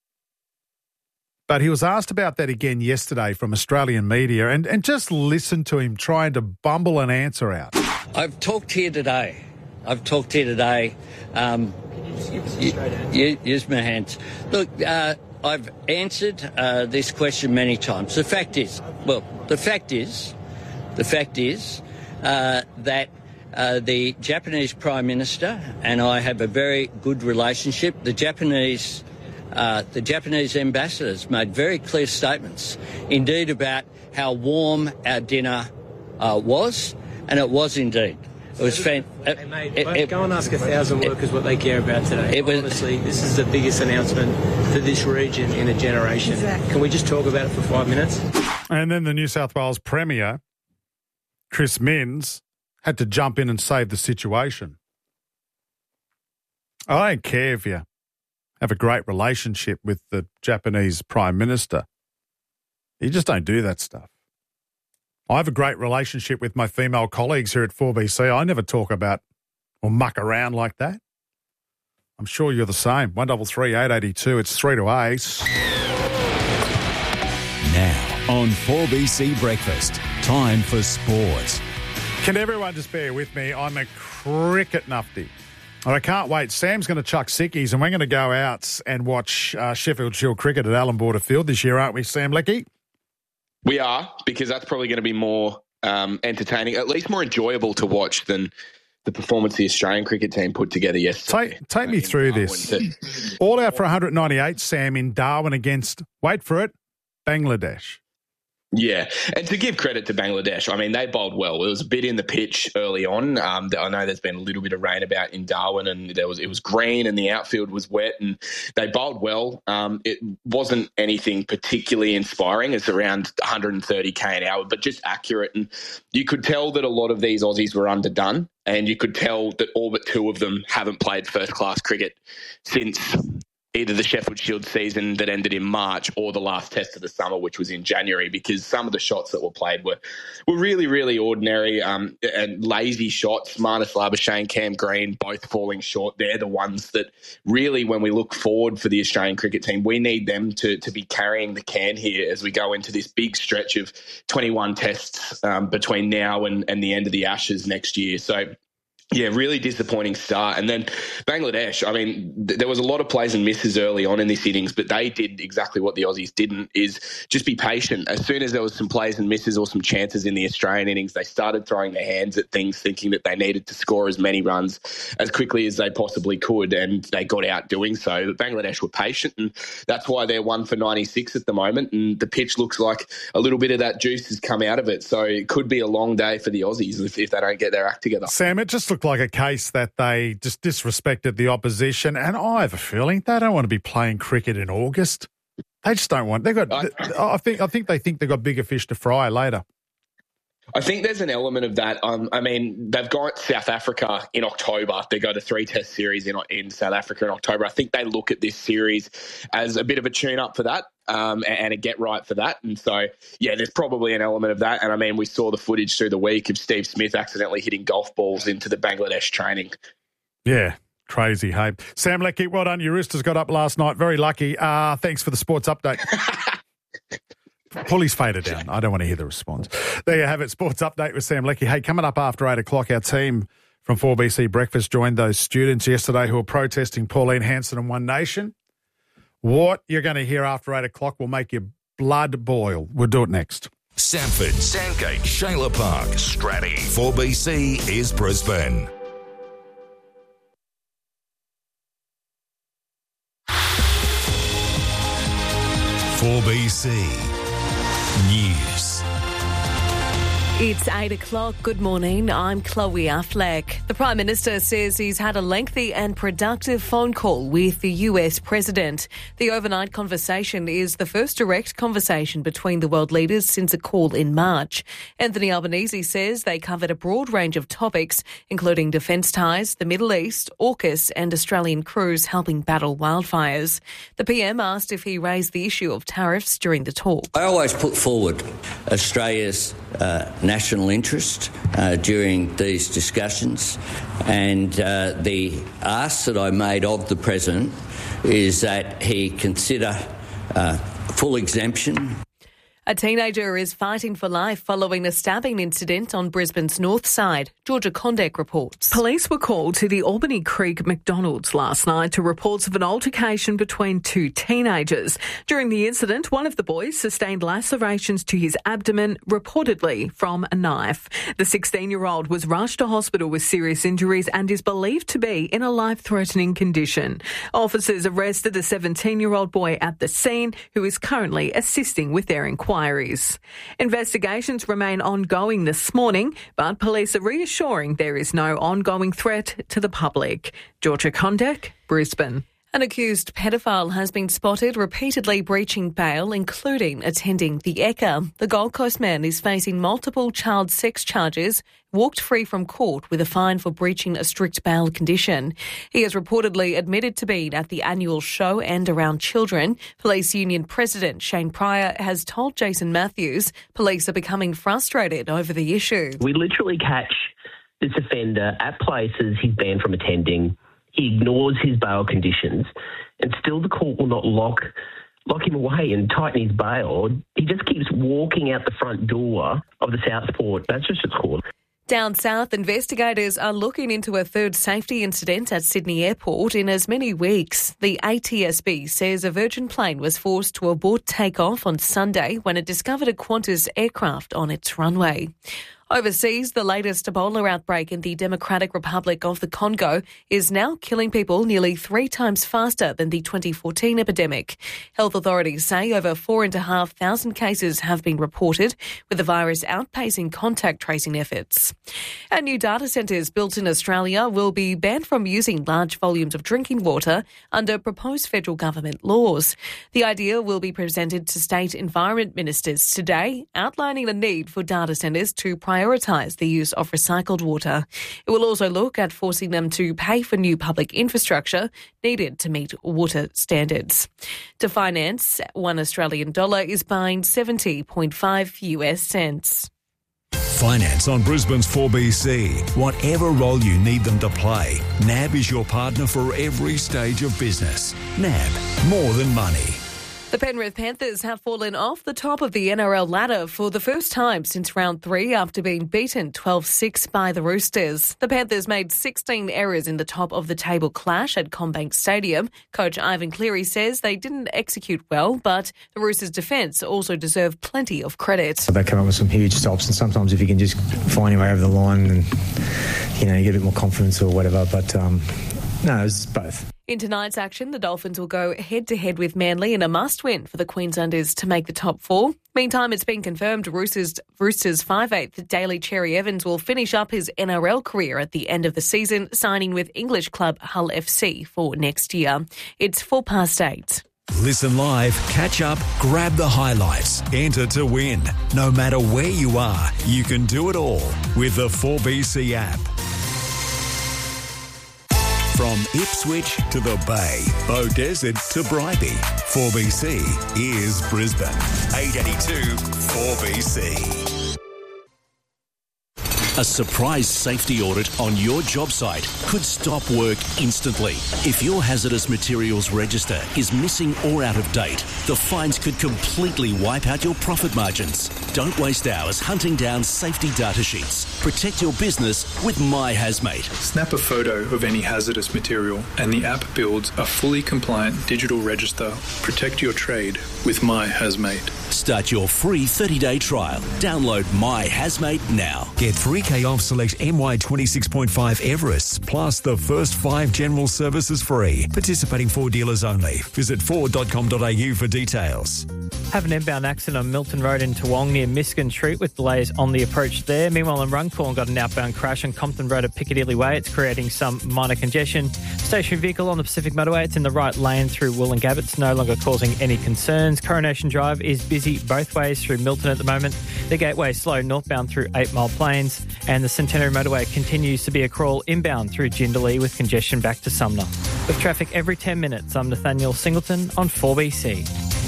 But he was asked about that again yesterday from Australian media, and, and just listen to him trying to bumble an answer out. I've talked here today. I've talked here today. Um, Can you just give us a straight answer? You, use my hands. Look, uh, I've answered uh, this question many times. The fact is, well, the fact is, the fact is uh, that Uh, the Japanese Prime Minister and I have a very good relationship. The Japanese, uh, the Japanese ambassadors made very clear statements, indeed, about how warm our dinner uh, was, and it was indeed. It was fan- Hey, mate, it, it, go and ask a thousand workers it, what they care about today. It was, Honestly, this is the biggest announcement for this region in a generation. Exactly. Can we just talk about it for five minutes? And then the New South Wales Premier, Chris Minns, had to jump in and save the situation. I don't care if you have a great relationship with the Japanese Prime Minister. You just don't do that stuff. I have a great relationship with my female colleagues here at four B C. I never talk about or muck around like that. I'm sure you're the same. one double three, eight eighty-two. It's three to eight. Now on four B C Breakfast, time for sport. Can everyone just bear with me? I'm a cricket nufty. And I can't wait. Sam's going to chuck sickies and we're going to go out and watch uh, Sheffield Shield cricket at Allan Border Field this year, aren't we, Sam Leckie? We are, because that's probably going to be more um, entertaining, at least more enjoyable to watch than the performance the Australian cricket team put together yesterday. Take, take me through this. All out for one hundred ninety-eight, Sam, in Darwin against, wait for it, Bangladesh. Yeah, and to give credit to Bangladesh, I mean, they bowled well. There was a bit in the pitch early on. Um, I know there's been a little bit of rain about in Darwin, and there was it was green and the outfield was wet, and they bowled well. Um, it wasn't anything particularly inspiring. It's around one hundred thirty k an hour, but just accurate. And you could tell that a lot of these Aussies were underdone, and you could tell that all but two of them haven't played first-class cricket since either the Sheffield Shield season that ended in March or the last test of the summer, which was in January, because some of the shots that were played were were really, really ordinary um, and lazy shots. Marnus Labuschagne, Cam Green, both falling short. They're the ones that really, when we look forward for the Australian cricket team, we need them to, to be carrying the can here as we go into this big stretch of twenty-one tests um, between now and, and the end of the Ashes next year. So, yeah, really disappointing start. And then Bangladesh, I mean, th- there was a lot of plays and misses early on in this innings, but they did exactly what the Aussies didn't, is just be patient. As soon as there was some plays and misses or some chances in the Australian innings, they started throwing their hands at things, thinking that they needed to score as many runs as quickly as they possibly could, and they got out doing so. But Bangladesh were patient, and that's why they're one for ninety-six at the moment, and the pitch looks like a little bit of that juice has come out of it. So it could be a long day for the Aussies if, if they don't get their act together. Sam, it just looked like a case that they just disrespected the opposition, and I have a feeling they don't want to be playing cricket in August. They just don't want. They got. I, I think. I think they think they've got bigger fish to fry later. I think there's an element of that. Um, I mean, they've got South Africa in October. They go to three-test series in in South Africa in October. I think they look at this series as a bit of a tune-up for that um, and, and a get-right for that. And so, yeah, there's probably an element of that. And, I mean, we saw the footage through the week of Steve Smith accidentally hitting golf balls into the Bangladesh training. Yeah. Crazy, hey. Sam Leckie, well done. Your Roosters got up last night. Very lucky. Uh, thanks for the sports update. Pull his fader down. I don't want to hear the response. There you have it. Sports update with Sam Leckie. Hey, coming up after eight o'clock, our team from four B C Breakfast joined those students yesterday who were protesting Pauline Hanson and One Nation. What you're going to hear after eight o'clock will make your blood boil. We'll do it next. Sanford, Sandgate, Shayla Park, Stratty. four B C is Brisbane. four B C News. It's eight o'clock. Good morning. I'm Chloe Affleck. The Prime Minister says he's had a lengthy and productive phone call with the U S President. The overnight conversation is the first direct conversation between the world leaders since a call in March. Anthony Albanese says they covered a broad range of topics, including defence ties, the Middle East, AUKUS and Australian crews helping battle wildfires. The P M asked if he raised the issue of tariffs during the talk. I always put forward Australia's uh, national interest uh, during these discussions, and uh, the ask that I made of the President is that he consider uh, full exemption. A teenager is fighting for life following a stabbing incident on Brisbane's north side. Georgia Condek reports. Police were called to the Albany Creek McDonald's last night to reports of an altercation between two teenagers. During the incident, one of the boys sustained lacerations to his abdomen, reportedly from a knife. The sixteen-year-old was rushed to hospital with serious injuries and is believed to be in a life-threatening condition. Officers arrested a seventeen-year-old boy at the scene who is currently assisting with their inquiry. Investigations remain ongoing this morning, but police are reassuring there is no ongoing threat to the public. Georgia Condek, Brisbane. An accused pedophile has been spotted repeatedly breaching bail, including attending the Ekka. The Gold Coast man is facing multiple child sex charges, walked free from court with a fine for breaching a strict bail condition. He has reportedly admitted to being at the annual show and around children. Police Union President Shane Pryor has told Jason Matthews police are becoming frustrated over the issue. We literally catch this offender at places he's banned from attending. He ignores his bail conditions, and still the court will not lock lock him away and tighten his bail. He just keeps walking out the front door of the Southport Magistrates Court. Down south, investigators are looking into a third safety incident at Sydney Airport in as many weeks. The A T S B says a Virgin plane was forced to abort takeoff on Sunday when it discovered a Qantas aircraft on its runway. Overseas, the latest Ebola outbreak in the Democratic Republic of the Congo is now killing people nearly three times faster than the twenty fourteen epidemic. Health authorities say over four and a half thousand cases have been reported, with the virus outpacing contact tracing efforts. And new data centres built in Australia will be banned from using large volumes of drinking water under proposed federal government laws. The idea will be presented to state environment ministers today, outlining the need for data centres to prioritise the use of recycled water. It will also look at forcing them to pay for new public infrastructure needed to meet water standards. To finance, one Australian dollar is buying seventy point five US cents. Finance on Brisbane's four B C. Whatever role you need them to play, N A B is your partner for every stage of business. N A B, more than money. The Penrith Panthers have fallen off the top of the N R L ladder for the first time since round three after being beaten twelve six by the Roosters. The Panthers made sixteen errors in the top of the table clash at CommBank Stadium. Coach Ivan Cleary says they didn't execute well, but the Roosters' defence also deserved plenty of credit. They come up with some huge stops, and sometimes if you can just find your way over the line and, you know, you get a bit more confidence or whatever, but um, no, it's both. In tonight's action, the Dolphins will go head-to-head with Manly in a must-win for the Queenslanders to make the top four. Meantime, it's been confirmed Roosters, Roosters five-eighth Daly Cherry Evans will finish up his N R L career at the end of the season, signing with English club Hull F C for next year. It's four past eight. Listen live, catch up, grab the highlights, enter to win. No matter where you are, you can do it all with the four B C app. From Ipswich to the Bay, Bow Desert to Bribie, four B C is Brisbane. eight eighty-two four B C. A surprise safety audit on your job site could stop work instantly. If your hazardous materials register is missing or out of date, the fines could completely wipe out your profit margins. Don't waste hours hunting down safety data sheets. Protect your business with MyHazmate. Snap a photo of any hazardous material and the app builds a fully compliant digital register. Protect your trade with MyHazmate. Start your free thirty-day trial. Download MyHazmate now. Get three K off select M Y twenty-six point five Everests, plus the first five general services free. Participating Ford dealers only. Visit ford dot com dot a u for details. Have an inbound accident on Milton Road in Toowong near Miskin Street with delays on the approach there. Meanwhile, in Runcorn got an outbound crash on Compton Road at Piccadilly Way. It's creating some minor congestion. Stationary vehicle on the Pacific Motorway. It's in the right lane through Wollongabba. It's no longer causing any concerns. Coronation Drive is busy both ways through Milton at the moment. The Gateway slow northbound through Eight Mile Plains. And the Centenary Motorway continues to be a crawl inbound through Jindalee with congestion back to Sumner. With traffic every ten minutes, I'm Nathaniel Singleton on four B C.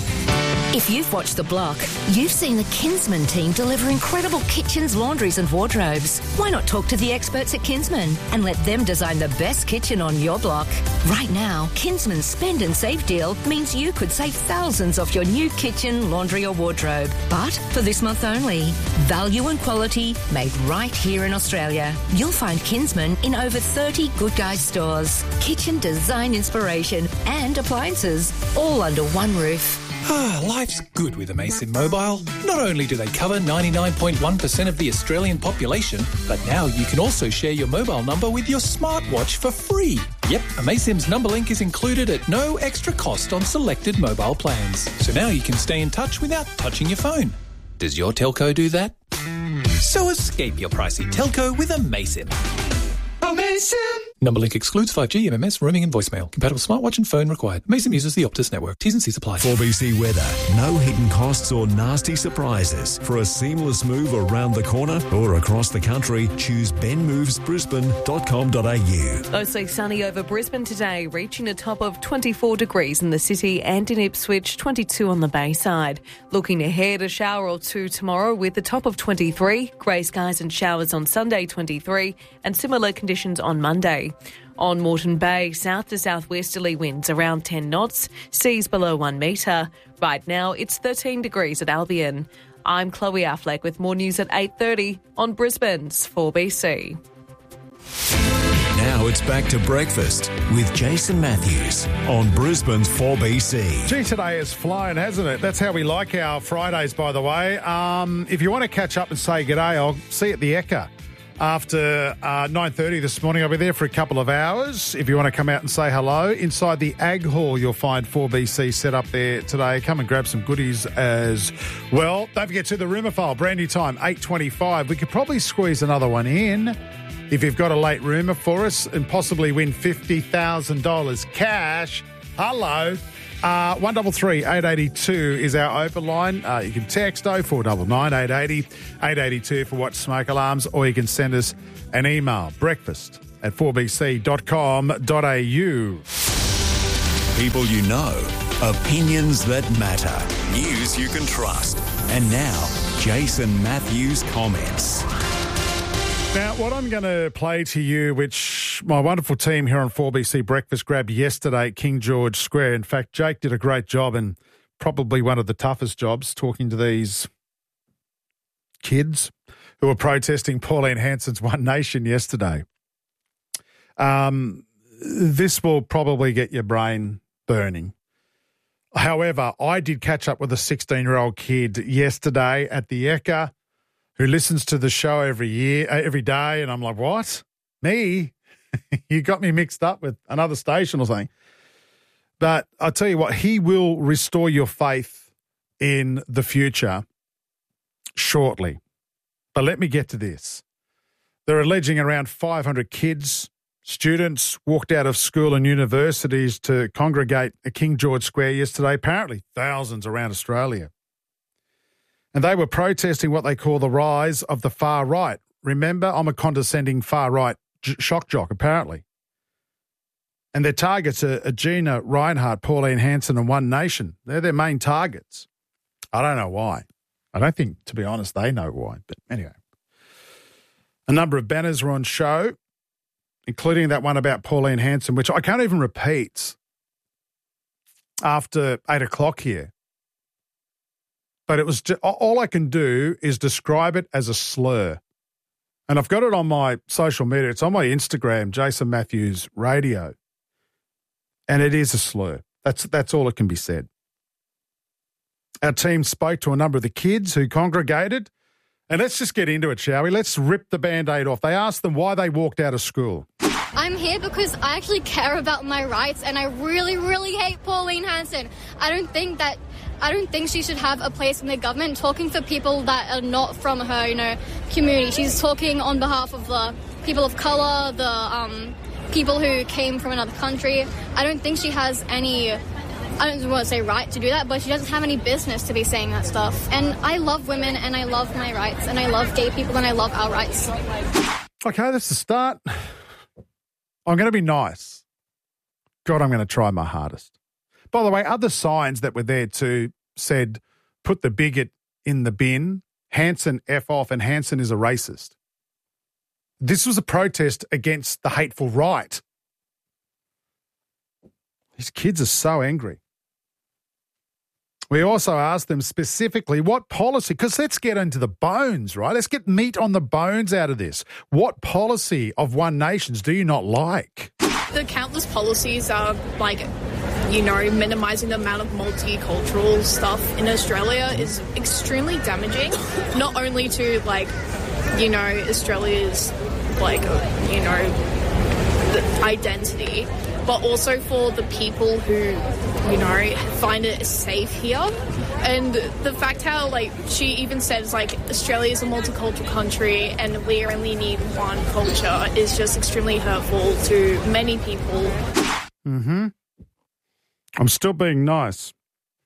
If you've watched The Block, you've seen the Kinsman team deliver incredible kitchens, laundries and wardrobes. Why not talk to the experts at Kinsman and let them design the best kitchen on your block? Right now, Kinsman's Spend and Save deal means you could save thousands off your new kitchen, laundry or wardrobe. But for this month only, value and quality made right here in Australia. You'll find Kinsman in over thirty Good Guys stores. Kitchen design inspiration and appliances, all under one roof. Life's good with Amasim Mobile. Not only do they cover ninety-nine point one percent of the Australian population, but now you can also share your mobile number with your smartwatch for free. Yep, Amasim's number link is included at no extra cost on selected mobile plans. So now you can stay in touch without touching your phone. Does your telco do that? So escape your pricey telco with Amasim. Amasim! Number link excludes five G, M M S, roaming and voicemail. Compatible smartwatch and phone required. Amasim uses the Optus network. T's and C's apply. four B C weather. No hidden costs or nasty surprises. For a seamless move around the corner or across the country, choose ben moves brisbane dot com dot a u. Mostly sunny over Brisbane today, reaching a top of twenty-four degrees in the city and in Ipswich, twenty-two on the Bayside. Looking ahead, a shower or two tomorrow with a top of twenty-three, grey skies and showers on Sunday, twenty-three, and similar conditions on Monday. On Moreton Bay, south to southwesterly winds around ten knots, seas below one metre. Right now, it's thirteen degrees at Albion. I'm Chloe Affleck with more news at eight thirty on Brisbane's four B C. Now Now it's back to breakfast with Jason Matthews on Brisbane's four B C. Gee, today has flown, hasn't it? That's how we like our Fridays, by the way. Um, if you want to catch up and say g'day, I'll see you at the Ekka after uh, nine thirty this morning. I'll be there for a couple of hours. If you want to come out and say hello, inside the Ag Hall, you'll find four B C set up there today. Come and grab some goodies as well. Don't forget to the rumour file, brand new time, eight twenty-five. We could probably squeeze another one in if you've got a late rumour for us and possibly win fifty thousand dollars cash. Hello. Uh, one double three eight eighty two is our open line. Uh, you can text oh four nine nine eight eighty eight eighty two for Watch Smoke Alarms, or you can send us an email, breakfast at four b c dot com dot a u. People you know, opinions that matter, news you can trust. And now, Jason Matthews comments. Now, what I'm going to play to you, which my wonderful team here on four B C Breakfast grabbed yesterday at King George Square. In fact, Jake did a great job, and probably one of the toughest jobs, talking to these kids who were protesting Pauline Hanson's One Nation yesterday. Um, this will probably get your brain burning. However, I did catch up with a sixteen-year-old kid yesterday at the Ekka who listens to the show every year, uh, every day, and I'm like, what? Me? You got me mixed up with another station or something. But I'll tell you what, he will restore your faith in the future shortly. But let me get to this. They're alleging around five hundred kids, students, walked out of school and universities to congregate at King George Square yesterday, apparently thousands around Australia. And they were protesting what they call the rise of the far right. Remember, I'm a condescending far right j- shock jock, apparently. And their targets are, are Gina Rinehart, Pauline Hanson and One Nation. They're their main targets. I don't know why. I don't think, to be honest, they know why. But anyway. A number of banners were on show, including that one about Pauline Hanson, which I can't even repeat after eight o'clock here. But it was just, all I can do is describe it as a slur. And I've got it on my social media. It's on my Instagram, Jason Matthews Radio. And it is a slur. That's that's all that can be said. Our team spoke to a number of the kids who congregated. And let's just get into it, shall we? Let's rip the Band-Aid off. They asked them why they walked out of school. I'm here because I actually care about my rights, and I really, really hate Pauline Hanson. I don't think that... I don't think she should have a place in the government talking for people that are not from her, you know, community. She's talking on behalf of the people of colour, the um, people who came from another country. I don't think she has any, I don't want to say right to do that, but she doesn't have any business to be saying that stuff. And I love women, and I love my rights, and I love gay people, and I love our rights. Okay, that's the start. I'm going to be nice. God, I'm going to try my hardest. By the way, other signs that were there too said, put the bigot in the bin, Hanson F off, and Hanson is a racist. This was a protest against the hateful right. These kids are so angry. We also asked them specifically what policy, because let's get into the bones, right? Let's get meat on the bones out of this. What policy of One Nations do you not like? The countless policies are like... you know, minimising the amount of multicultural stuff in Australia is extremely damaging, not only to, like, you know, Australia's, like, you know, the identity, but also for the people who, you know, find it safe here. And the fact how, like, she even says, like, Australia is a multicultural country and we only need one culture is just extremely hurtful to many people. Mm-hmm. I'm still being nice.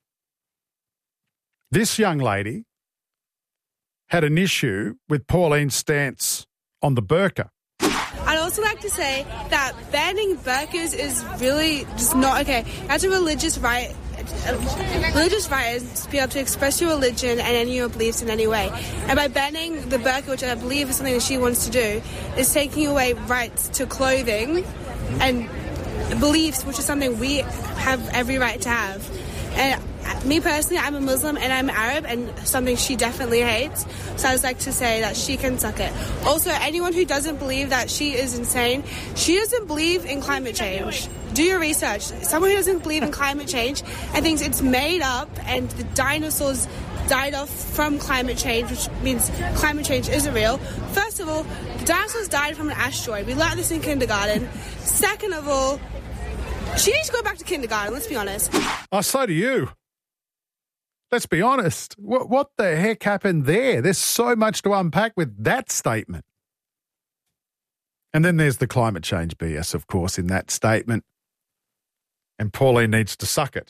This young lady had an issue with Pauline's stance on the burqa. I'd also like to say that banning burqas is really just not okay. That's a religious right. A religious right is to be able to express your religion and any your beliefs in any way. And by banning the burqa, which I believe is something that she wants to do, is taking away rights to clothing and beliefs, which is something we have every right to have. And me personally, I'm a Muslim and I'm Arab, and something she definitely hates. So I just like to say that she can suck it. Also, anyone who doesn't believe that she is insane, she doesn't believe in climate change. Do your research. Someone who doesn't believe in climate change and thinks it's made up and the dinosaurs died off from climate change, which means climate change isn't real. First of all, the dinosaurs died from an asteroid. We learned this in kindergarten. Second of all, she needs to go back to kindergarten, let's be honest. I say to you, let's be honest. What, what the heck happened there? There's so much to unpack with that statement. And then there's the climate change B S, of course, in that statement. And Pauline needs to suck it.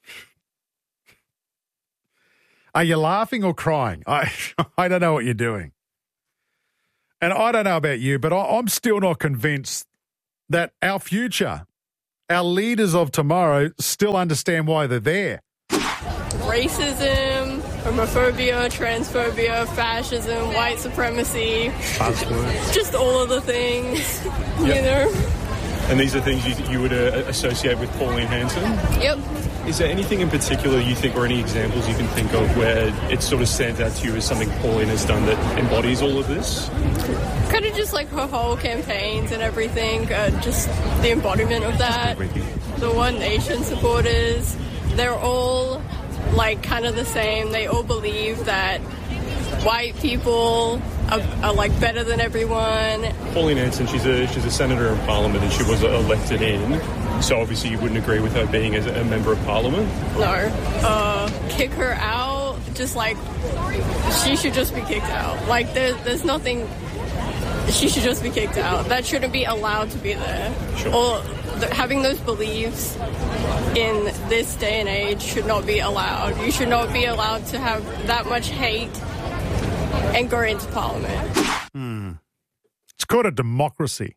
Are you laughing or crying? I I don't know what you're doing. And I don't know about you, but I, I'm still not convinced that our future, our leaders of tomorrow, still understand why they're there. Racism, homophobia, transphobia, fascism, white supremacy. Buzzwords. Just all of the things, you Yep. know. And these are things you, you would uh, associate with Pauline Hanson? Yep. Is there anything in particular you think, or any examples you can think of, where it sort of stands out to you as something Pauline has done that embodies all of this? Kind of just like her whole campaigns and everything, uh, just the embodiment of that. The One Nation supporters, they're all like kind of the same. They all believe that white people are, are like better than everyone. Pauline Hanson, she's a she's a senator in Parliament, and she was elected in. So obviously you wouldn't agree with her being as a member of Parliament? No. Uh, kick her out. Just like, she should just be kicked out. Like, there, there's nothing, she should just be kicked out. That shouldn't be allowed to be there. Sure. Or th- having those beliefs in this day and age should not be allowed. You should not be allowed to have that much hate and go into Parliament. Hmm. It's called a democracy.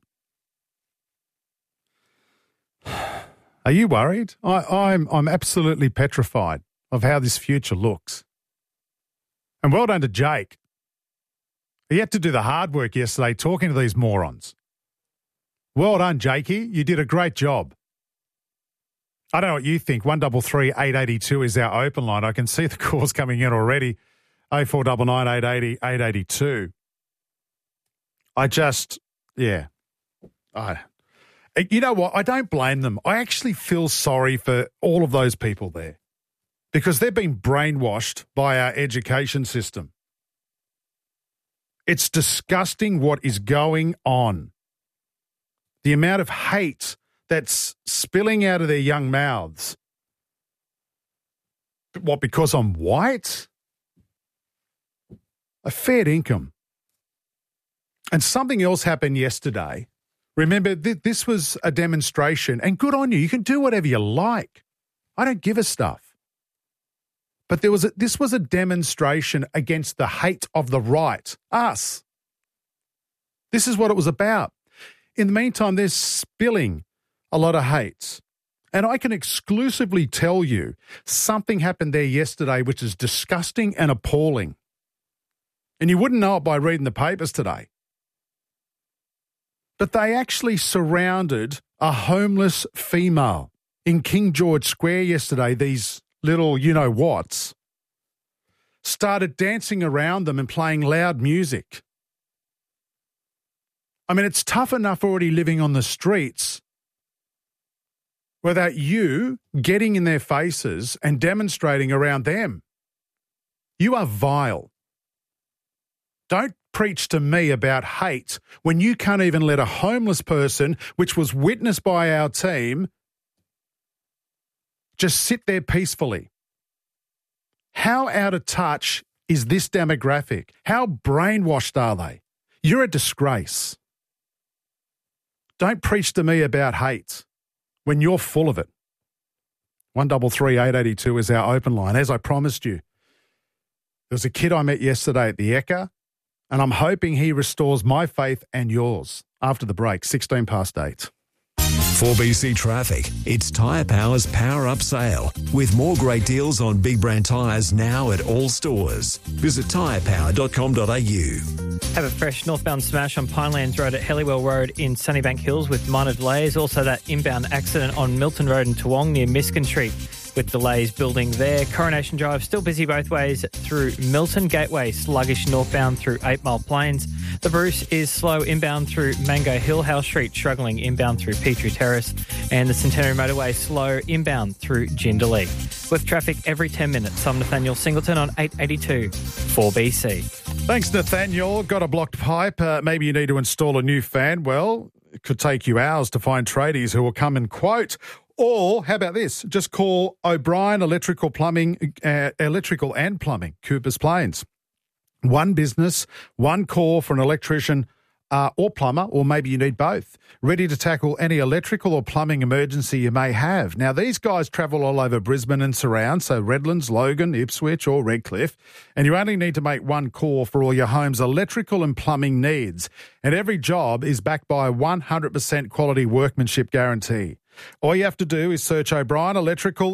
Are you worried? I, I'm I'm absolutely petrified of how this future looks. And well done to Jake. He had to do the hard work yesterday talking to these morons. Well done, Jakey. You did a great job. I don't know what you think. one double three eight eight two is our open line. I can see the calls coming in already. oh four nine nine eight eight zero eight eight two. I just, yeah. I You know what? I don't blame them. I actually feel sorry for all of those people there because they've been brainwashed by our education system. It's disgusting what is going on. The amount of hate that's spilling out of their young mouths. What, because I'm white? A fair income. And something else happened yesterday. Remember, th- this was a demonstration, and good on you. You can do whatever you like. I don't give a stuff. But there was a, this was a demonstration against the hate of the right, us. This is what it was about. In the meantime, they're spilling a lot of hate. And I can exclusively tell you something happened there yesterday which is disgusting and appalling. And you wouldn't know it by reading the papers today. But they actually surrounded a homeless female in King George Square yesterday. These little you-know-whats started dancing around them and playing loud music. I mean, it's tough enough already living on the streets without you getting in their faces and demonstrating around them. You are vile. Don't preach to me about hate when you can't even let a homeless person, which was witnessed by our team, just sit there peacefully. How out of touch is this demographic? How brainwashed are they? You're a disgrace. Don't preach to me about hate when you're full of it. one double three eight eight two is our open line. As I promised you, there was a kid I met yesterday at the Ekka, and I'm hoping he restores my faith and yours. After the break, sixteen past eight. four B C Traffic. It's Tyre Power's Power Up Sale with more great deals on big brand tyres now at all stores. Visit tyre power dot com dot a u. Have a fresh northbound smash on Pinelands Road at Hellywell Road in Sunnybank Hills with minor delays. Also that inbound accident on Milton Road in Toowong near Miskin Street. with delays building there. Coronation Drive still busy both ways through Milton Gateway, sluggish northbound through Eight Mile Plains. The Bruce is slow inbound through Mango Hill, Howe Street struggling inbound through Petrie Terrace, and the Centenary Motorway slow inbound through Jindalee. With traffic every ten minutes, I'm Nathaniel Singleton on eight eighty-two four B C. Thanks, Nathaniel. Got a blocked pipe? Uh, maybe you need to install a new fan? Well, it could take you hours to find tradies who will come and quote. Or, how about this? Just call O'Brien Electrical Plumbing, uh, Electrical and Plumbing, Coopers Plains. One business, one call for an electrician uh, or plumber, or maybe you need both. Ready to tackle any electrical or plumbing emergency you may have. Now, these guys travel all over Brisbane and surround, so Redlands, Logan, Ipswich or Redcliffe, and you only need to make one call for all your home's electrical and plumbing needs. And every job is backed by a one hundred percent quality workmanship guarantee. All you have to do is search O'Brien Electrical